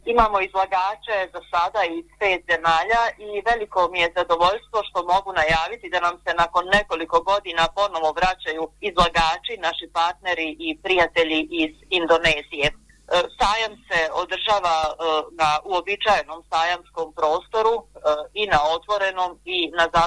Imamo izlagače za sada iz 5 zemalja i veliko mi je zadovoljstvo što mogu najaviti da nam se nakon nekoliko godina ponovo vraćaju izlagači, naši partneri i prijatelji iz Indonezije. Sajam se održava na uobičajenom sajamskom prostoru i na otvorenom i na